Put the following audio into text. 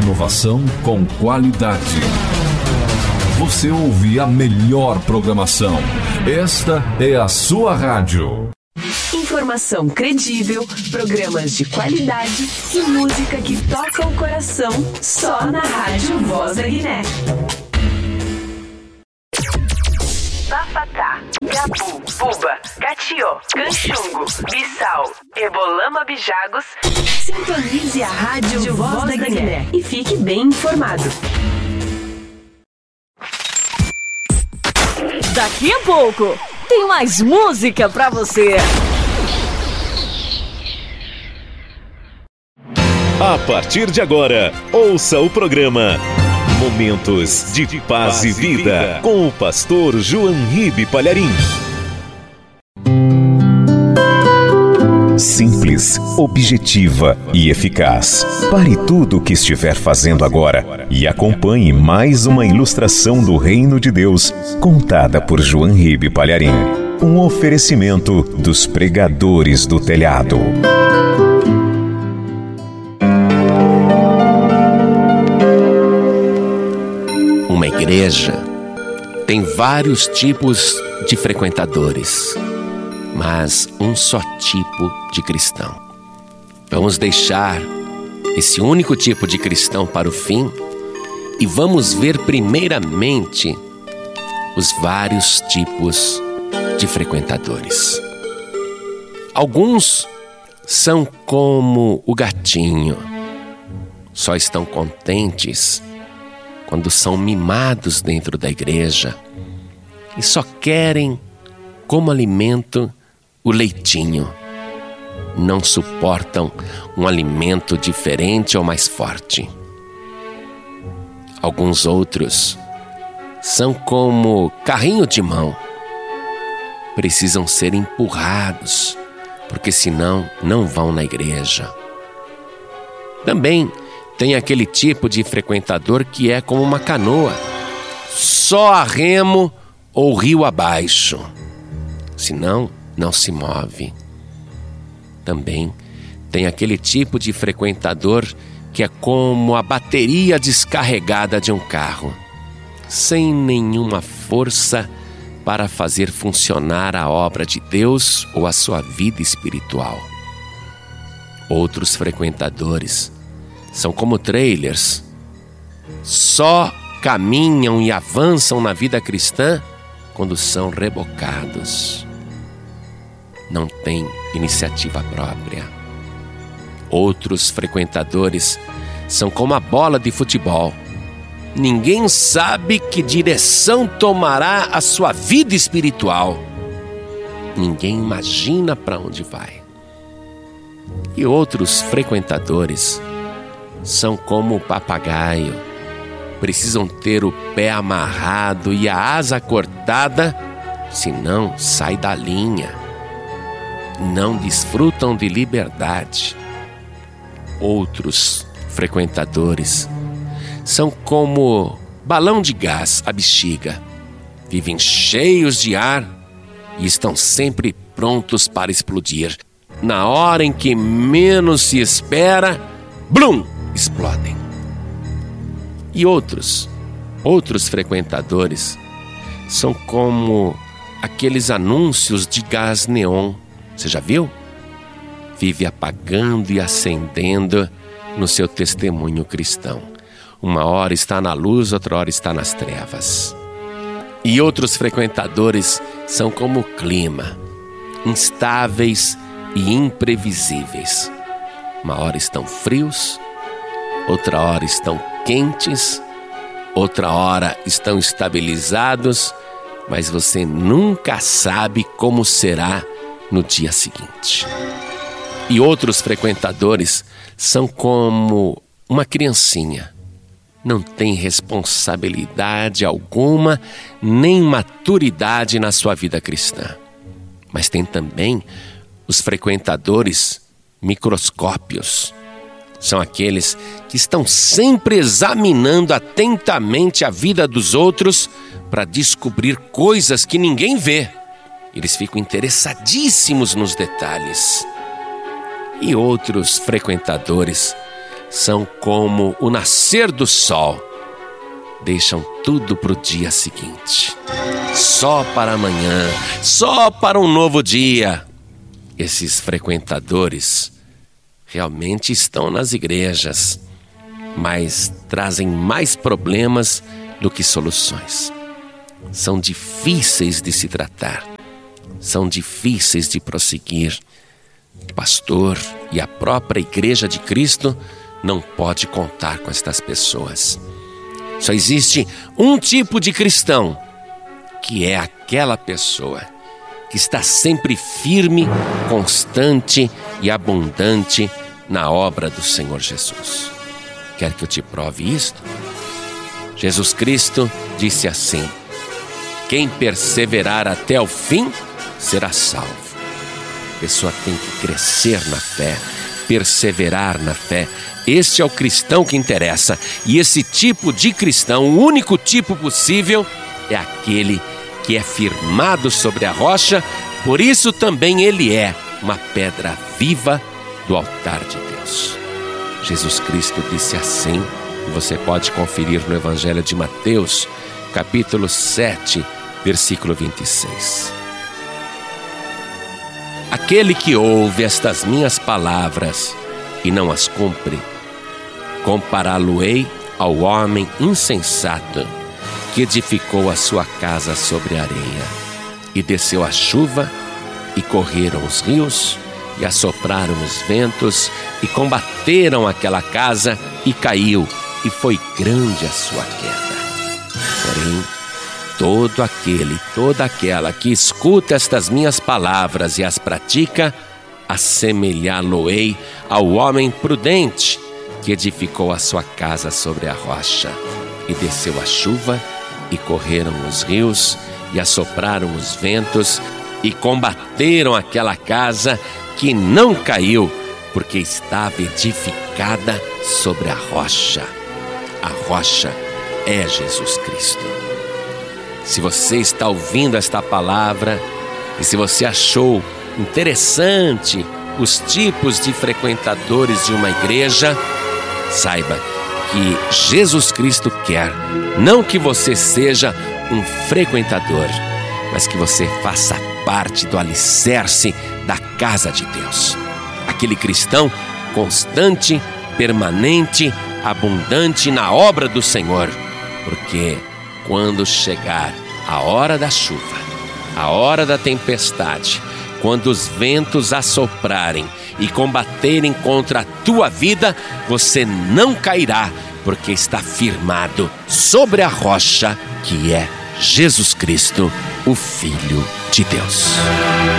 Inovação com qualidade. Você ouve a melhor programação. Esta é a sua rádio. Informação credível, programas de qualidade e música que toca o coração só na Rádio Voz da Guiné. Bafatá, Gabu, Buba, Catió, Canchungo, Bissau, Ebolama Bijagos. Sintonize a Rádio Voz da Guiné e fique bem informado. Daqui a pouco tem mais música pra você. A partir de agora, ouça o programa Momentos de Paz e Vida com o pastor João Ribe Palharim. Simples, objetiva e eficaz. Pare tudo o que estiver fazendo agora e acompanhe mais uma ilustração do Reino de Deus, contada por João Ribe Palharim. Um oferecimento dos pregadores do telhado. Uma igreja tem vários tipos de frequentadores, mas um só tipo de cristão. Vamos deixar esse único tipo de cristão para o fim e vamos ver primeiramente os vários tipos de frequentadores. Alguns são como o gatinho, só estão contentes quando são mimados dentro da igreja e só querem como alimento o leitinho. Não suportam um alimento diferente ou mais forte. Alguns outros são como carrinho de mão. Precisam ser empurrados, porque senão não vão na igreja. Também tem aquele tipo de frequentador que é como uma canoa, só a remo ou rio abaixo, senão não se move. Também tem aquele tipo de frequentador que é como a bateria descarregada de um carro, sem nenhuma força para fazer funcionar a obra de Deus ou a sua vida espiritual. Outros frequentadores são como trailers, só caminham e avançam na vida cristã quando são rebocados. Não têm iniciativa própria. Outros frequentadores são como a bola de futebol. Ninguém sabe que direção tomará a sua vida espiritual. Ninguém imagina para onde vai. E outros frequentadores são como o papagaio. Precisam ter o pé amarrado e a asa cortada, senão sai da linha. Não desfrutam de liberdade. Outros frequentadores são como balão de gás à bexiga. Vivem cheios de ar e estão sempre prontos para explodir. Na hora em que menos se espera, blum! Explodem. E outros frequentadores são como aqueles anúncios de gás neon. Você já viu? Vive apagando e acendendo no seu testemunho cristão. Uma hora está na luz, outra hora está nas trevas. E outros frequentadores são como o clima, instáveis e imprevisíveis. Uma hora estão frios, outra hora estão quentes, outra hora estão estabilizados, mas você nunca sabe como será no dia seguinte. E outros frequentadores são como uma criancinha. Não tem responsabilidade alguma, nem maturidade na sua vida cristã. Mas tem também os frequentadores microscópios. São aqueles que estão sempre examinando atentamente a vida dos outros para descobrir coisas que ninguém vê. Eles ficam interessadíssimos nos detalhes. E outros frequentadores são como o nascer do sol. Deixam tudo para o dia seguinte. Só para amanhã, só para um novo dia. Esses frequentadores realmente estão nas igrejas, mas trazem mais problemas do que soluções. São difíceis de se tratar, são difíceis de prosseguir. O pastor e a própria Igreja de Cristo não pode contar com estas pessoas. Só existe um tipo de cristão, que é aquela pessoa que está sempre firme, constante e abundante na obra do Senhor Jesus. Quer que eu te prove isto? Jesus Cristo disse assim: quem perseverar até o fim será salvo. A pessoa tem que crescer na fé, perseverar na fé. Este é o cristão que interessa. E esse tipo de cristão, o único tipo possível, é aquele que é firmado sobre a rocha. Por isso também ele é uma pedra viva do altar de Deus. Jesus Cristo disse assim, e você pode conferir no Evangelho de Mateus, capítulo 7, versículo 26. Aquele que ouve estas minhas palavras e não as cumpre, compará-lo-ei ao homem insensato que edificou a sua casa sobre a areia. E desceu a chuva, e correram os rios, e assopraram os ventos, e combateram aquela casa, e caiu, e foi grande a sua queda. Porém, todo aquele, toda aquela que escuta estas minhas palavras e as pratica, assemelhá-lo-ei ao homem prudente que edificou a sua casa sobre a rocha. E desceu a chuva, e correram os rios, e assopraram os ventos, e combateram aquela casa, que não caiu, porque estava edificada sobre a rocha. A rocha é Jesus Cristo. Se você está ouvindo esta palavra, e se você achou interessante os tipos de frequentadores de uma igreja, saiba que Jesus Cristo quer não que você seja um frequentador, mas que você faça parte do alicerce da casa de Deus. Aquele cristão constante, permanente, abundante na obra do Senhor. Porque quando chegar a hora da chuva, a hora da tempestade, quando os ventos assoprarem e combaterem contra a tua vida, você não cairá, porque está firmado sobre a rocha que é Jesus Cristo, o Filho de Deus.